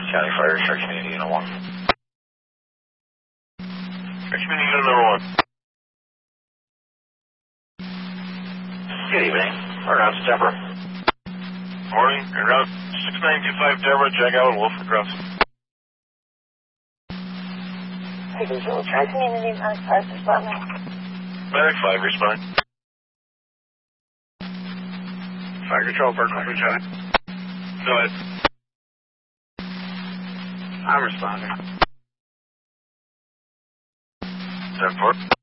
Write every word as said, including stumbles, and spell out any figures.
County Fire, Shark Community Unit one. Shark Community Unit number one. Good evening. Or now it's Deborah. Morning. En route six nine two five Deborah, check out Wolford Crossing. Hey, visual. Try community Medic five responding. Medic five respond. Fire Control, Berkeley, Lieutenant. Go ahead. I'm responding. ten four.